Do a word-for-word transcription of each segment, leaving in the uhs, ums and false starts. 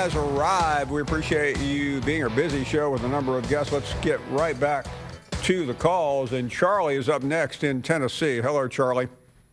has arrived. We appreciate you being our busy show with a number of guests. Let's get right back to the calls. And Charlie is up next in Tennessee. Hello, Charlie.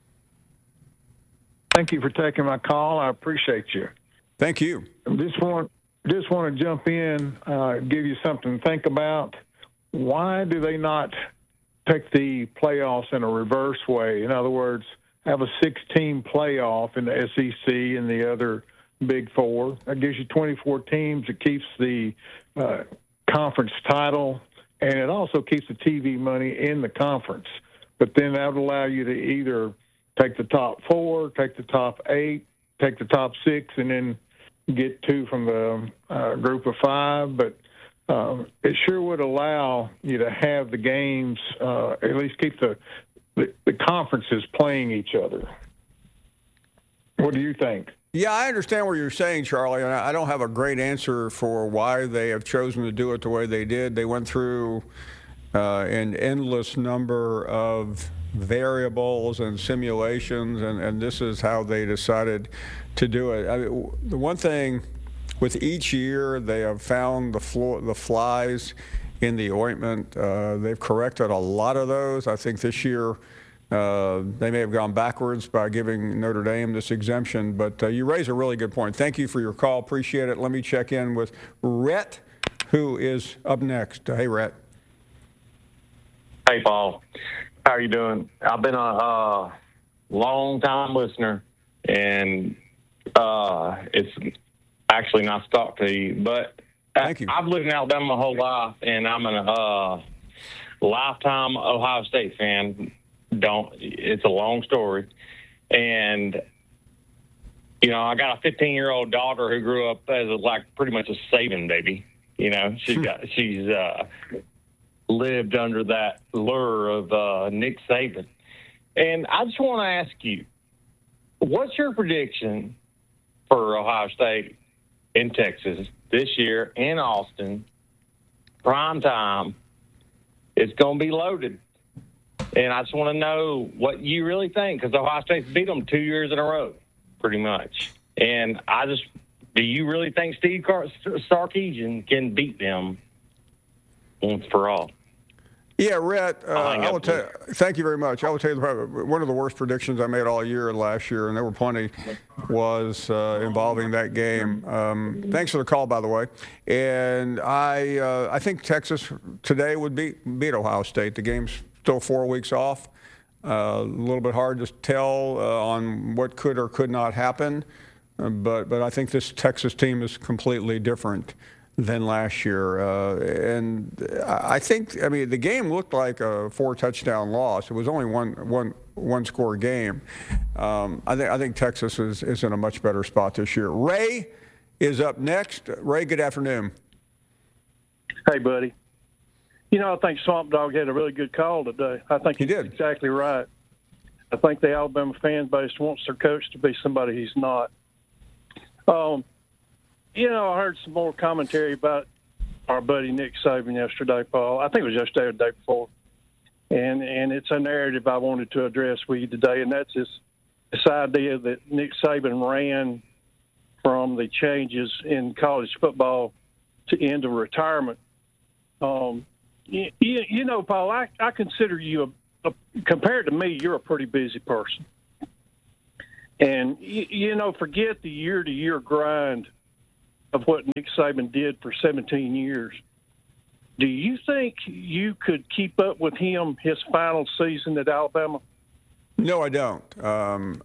Thank you for taking my call. I appreciate you. Thank you. Just want just want to jump in, uh, give you something to think about. Why do they not take the playoffs in a reverse way? In other words, have a six-team playoff in the S E C and the other Big Four. That gives you twenty-four teams. It keeps the uh, conference title, and it also keeps the T V money in the conference. But then that would allow you to either take the top four, take the top eight, take the top six, and then get two from the uh, group of five. But um, it sure would allow you to have the games, uh, at least keep the, the, the conferences playing each other. What do you think? Yeah, I understand what you're saying, Charlie, and I don't have a great answer for why they have chosen to do it the way they did. They went through uh, an endless number of variables and simulations, and, and this is how they decided to do it. I mean, the one thing with each year, they have found the flo- the flies in the ointment. Uh, they've corrected a lot of those. I think this year uh, they may have gone backwards by giving Notre Dame this exemption, but uh, you raise a really good point. Thank you for your call. Appreciate it. Let me check in with Rhett, who is up next. Hey, Rhett. Hey, Paul. How are you doing? I've been a uh, long-time listener, and uh, it's actually nice to talk to you. But Thank you. I've lived in Alabama my whole life, and I'm a uh, lifetime Ohio State fan. Don't it's a long story, and you know I got a fifteen-year-old daughter who grew up as a, like pretty much a Saban baby. You know she's got she's. Uh, lived under that lure of uh, Nick Saban. And I just want to ask you, what's your prediction for Ohio State in Texas this year in Austin, prime time? It's going to be loaded. And I just want to know what you really think, because Ohio State's beat them two years in a row, pretty much. And I just, do you really think Steve Sarkisian can beat them once for all? Yeah, Rhett, uh, I will tell you, thank you very much. I will tell you, the, one of the worst predictions I made all year last year, and there were plenty, was uh, involving that game. Um, thanks for the call, by the way. And I uh, I think Texas today would beat, beat Ohio State. The game's still four weeks off. Uh, a little bit hard to tell uh, on what could or could not happen. Uh, but, but I think this Texas team is completely different than last year. Uh, and I think, I mean, the game looked like a four-touchdown loss. It was only one, one, one-score game. Um, I, think, I think Texas is, is in a much better spot this year. Ray is up next. Ray, good afternoon. Hey, buddy. You know, I think Swamp Dog had a really good call today. I think he he's did. exactly right. I think the Alabama fan base wants their coach to be somebody he's not. Um, You know, I heard some more commentary about our buddy Nick Saban yesterday, Paul. I think it was yesterday or the day before. And and it's a narrative I wanted to address with you today, and that's this, this idea that Nick Saban ran from the changes in college football to end of retirement. Um, you, you know, Paul, I, I consider you, a, a, compared to me, you're a pretty busy person. And, you, you know, forget the year-to-year grind of what Nick Saban did for seventeen years. Do you think you could keep up with him his final season at Alabama? No, I don't. Um,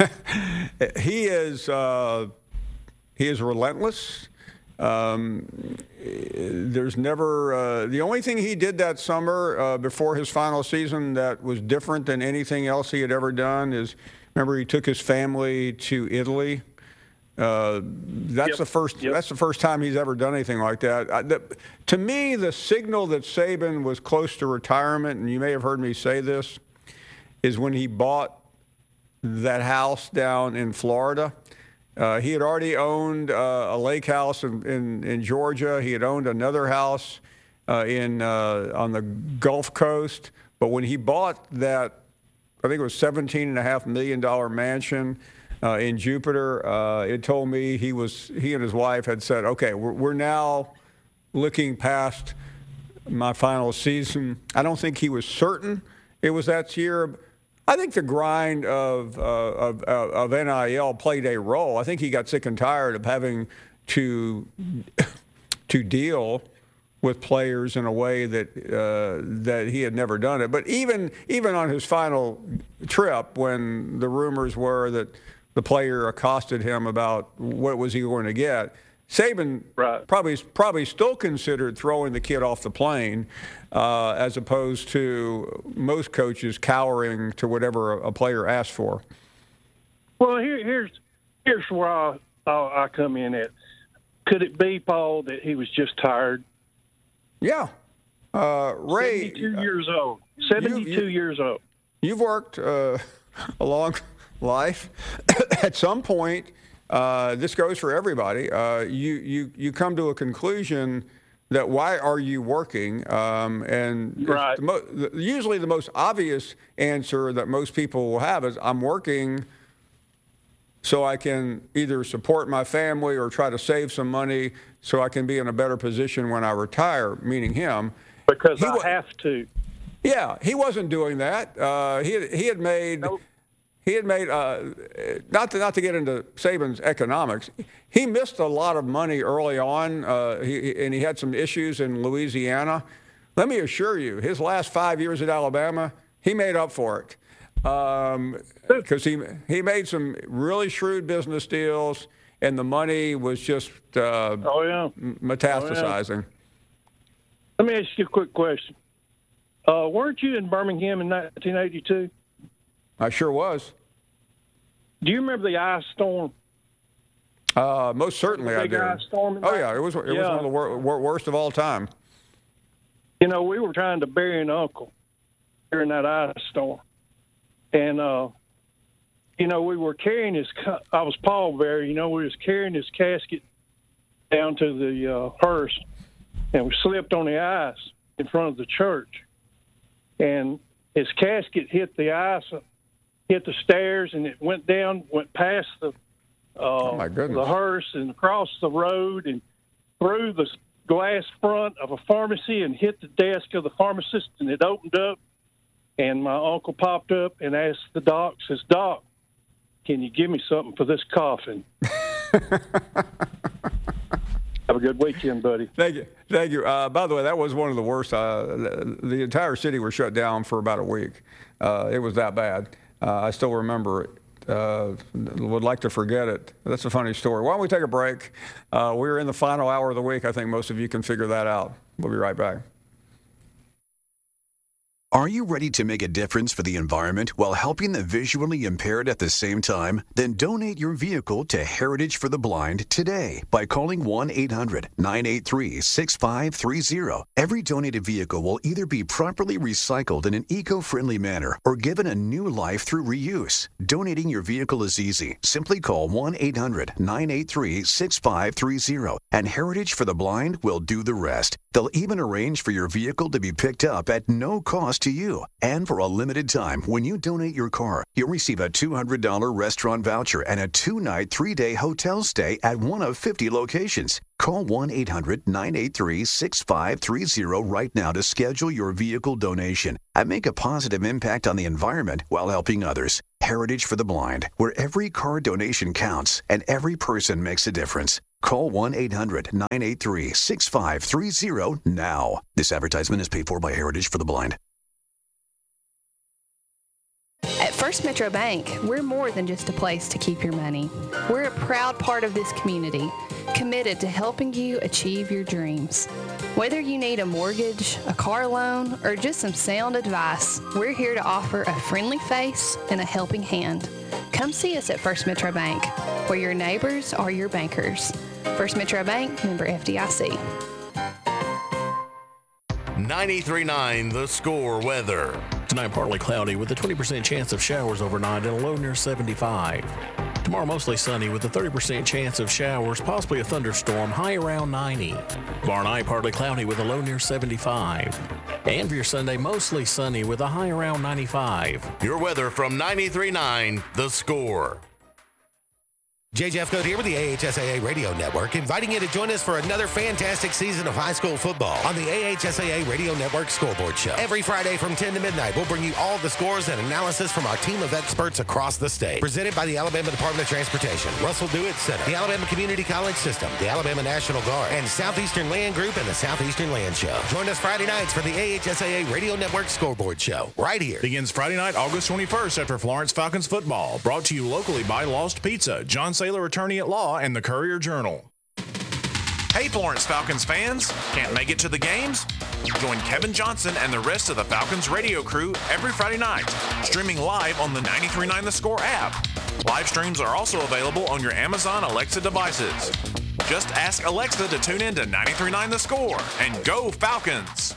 he is uh, he is relentless. Um, there's never uh, the only thing he did that summer uh, before his final season that was different than anything else he had ever done is, remember, he took his family to Italy. Uh, that's yep. the first. Yep. That's the first time he's ever done anything like that. I, the, to me, the signal that Saban was close to retirement, and you may have heard me say this, is when he bought that house down in Florida. Uh, he had already owned uh, a lake house in, in, in Georgia. He had owned another house uh, in uh, on the Gulf Coast. But when he bought that, I think it was seventeen and a half million dollar mansion uh, in Jupiter. Uh, it told me he was he and his wife had said, okay, we're, we're now looking past my final season. I don't think he was certain it was that year. I think the grind of, uh, of, of N I L played a role. I think he got sick and tired of having to to deal with players in a way that uh, that he had never done it. But even even on his final trip, when the rumors were that the player accosted him about what was he going to get, Saban right. probably probably still considered throwing the kid off the plane, uh, as opposed to most coaches cowering to whatever a player asked for. Well, here, here's here's where I, I I come in at. Could it be, Paul, that he was just tired? Yeah, uh, Ray. seventy-two years old. seventy-two you, you, years old. You've worked uh, a long life. At some point. Uh, this goes for everybody. Uh, you, you, you come to a conclusion that why are you working? Um, and right. the mo- usually the most obvious answer that most people will have is I'm working so I can either support my family or try to save some money so I can be in a better position when I retire, meaning him. Because he I wa- have to. Yeah, he wasn't doing that. Uh, he, had, he had made... Nope. He had made, uh, not to not to get into Saban's economics, he missed a lot of money early on, uh, he, and he had some issues in Louisiana. Let me assure you, his last five years at Alabama, he made up for it, because um, he he made some really shrewd business deals, and the money was just uh, oh, yeah. metastasizing. Oh, yeah. Let me ask you a quick question. Uh, weren't you in Birmingham in nineteen eighty-two? I sure was. Do you remember the ice storm? Uh, most certainly, the I big do. Ice storm Oh yeah, it was it yeah. was one of the wor- wor- worst of all time. You know, we were trying to bury an uncle during that ice storm, and uh, you know, we were carrying his. I was pallbearer. You know, we was carrying his casket down to the uh, hearse, and we slipped on the ice in front of the church, and his casket hit the ice. Hit the stairs, and it went down, went past the uh, oh my goodness. the hearse and across the road and through the glass front of a pharmacy and hit the desk of the pharmacist, and it opened up, and my uncle popped up and asked the doc, says, "Doc, can you give me something for this coughing?" Have a good weekend, buddy. Thank you. Thank you. Uh, by the way, that was one of the worst. Uh, the entire city was shut down for about a week. Uh, it was that bad. Uh, I still remember it. Uh, would like to forget it. That's a funny story. Why don't we take a break? Uh, we're in the final hour of the week. I think most of you can figure that out. We'll be right back. Are you ready to make a difference for the environment while helping the visually impaired at the same time? Then donate your vehicle to Heritage for the Blind today by calling one eight hundred nine eight three six five three zero. Every donated vehicle will either be properly recycled in an eco-friendly manner or given a new life through reuse. Donating your vehicle is easy. Simply call one eight hundred nine eight three six five three zero and Heritage for the Blind will do the rest. They'll even arrange for your vehicle to be picked up at no cost to you. And for a limited time, when you donate your car, you'll receive a two hundred dollars restaurant voucher and a two-night, three-day hotel stay at one of fifty locations. Call one eight hundred nine eight three six five three zero right now to schedule your vehicle donation and make a positive impact on the environment while helping others. Heritage for the Blind, where every car donation counts and every person makes a difference. Call one eight hundred nine eight three six five three zero now. This advertisement is paid for by Heritage for the Blind. At First Metro Bank, we're more than just a place to keep your money. We're a proud part of this community, committed to helping you achieve your dreams. Whether you need a mortgage, a car loan, or just some sound advice, we're here to offer a friendly face and a helping hand. Come see us at First Metro Bank, where your neighbors are your bankers. First Metro Bank, member F D I C. ninety-three point nine The Score weather. Tonight partly cloudy with a twenty percent chance of showers overnight and a low near seventy-five. Tomorrow mostly sunny with a thirty percent chance of showers, possibly a thunderstorm, high around ninety. Tomorrow night partly cloudy with a low near seventy-five. And for your Sunday, mostly sunny with a high around ninety-five. Your weather from ninety-three point nine The Score. Jay Jeffcoat here with the A H S A A Radio Network, inviting you to join us for another fantastic season of high school football on the A H S A A Radio Network Scoreboard Show. Every Friday from ten to midnight, we'll bring you all the scores and analysis from our team of experts across the state. Presented by the Alabama Department of Transportation, Russell Dewitt Center, the Alabama Community College System, the Alabama National Guard, and Southeastern Land Group and the Southeastern Land Show. Join us Friday nights for the A H S A A Radio Network Scoreboard Show, right here. Begins Friday night, August twenty-first after Florence Falcons football. Brought to you locally by Lost Pizza, John Saylor, attorney at law, and the Courier-Journal. Hey, Florence Falcons fans. Can't make it to the games? Join Kevin Johnson and the rest of the Falcons radio crew every Friday night, streaming live on the ninety-three point nine The Score app. Live streams are also available on your Amazon Alexa devices. Just ask Alexa to tune in to ninety-three point nine The Score and go Falcons!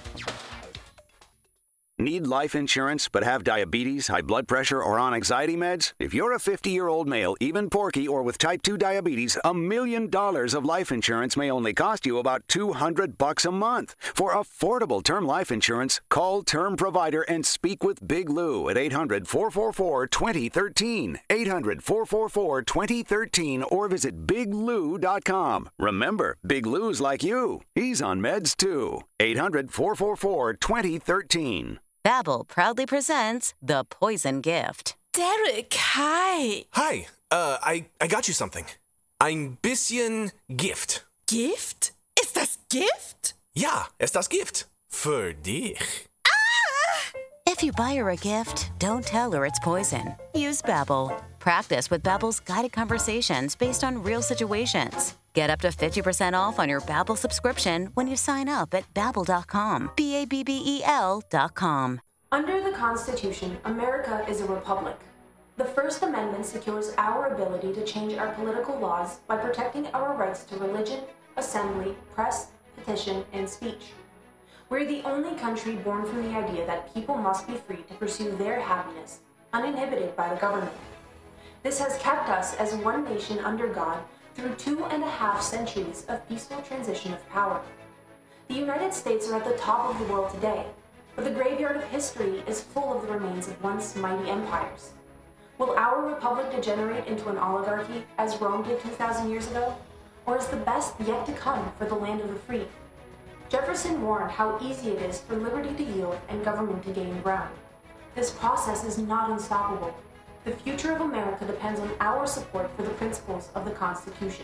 Need life insurance but have diabetes, high blood pressure, or on anxiety meds? If you're a fifty-year-old male, even porky, or with type two diabetes, a million dollars of life insurance may only cost you about two hundred bucks a month. For affordable term life insurance, call Term Provider and speak with Big Lou at eight hundred, four four four, two zero one three, eight hundred, four four four, two zero one three, or visit big lou dot com. Remember, Big Lou's like you. He's on meds too. eight hundred, four four four, two zero one three. Babbel proudly presents The Poison Gift. Derek, hi. Hi, uh, I, I got you something. Ein bisschen Gift. Gift? Ist das Gift? Ja, ist das Gift. Für dich. Ah! If you buy her a gift, don't tell her it's poison. Use Babbel. Practice with Babbel's guided conversations based on real situations. Get up to fifty percent off on your Babbel subscription when you sign up at babbel dot com. B A B B E L dot com. Under the Constitution, America is a republic. The First Amendment secures our ability to change our political laws by protecting our rights to religion, assembly, press, petition, and speech. We're the only country born from the idea that people must be free to pursue their happiness, uninhibited by the government. This has kept us as one nation under God through two and a half centuries of peaceful transition of power. The United States are at the top of the world today, but the graveyard of history is full of the remains of once mighty empires. Will our republic degenerate into an oligarchy, as Rome did two thousand years ago? Or is the best yet to come for the land of the free? Jefferson warned how easy it is for liberty to yield and government to gain ground. This process is not unstoppable. The future of America depends on our support for the principles of the Constitution.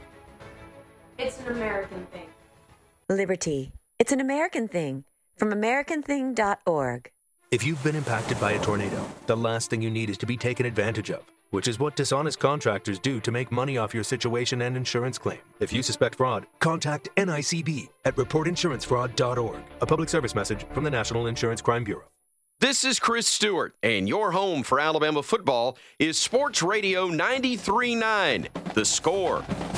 It's an American thing. Liberty. It's an American thing. From American thing dot org. If you've been impacted by a tornado, the last thing you need is to be taken advantage of, which is what dishonest contractors do to make money off your situation and insurance claim. If you suspect fraud, contact N I C B at report insurance fraud dot org. A public service message from the National Insurance Crime Bureau. This is Chris Stewart, and your home for Alabama football is Sports Radio ninety-three point nine, The Score.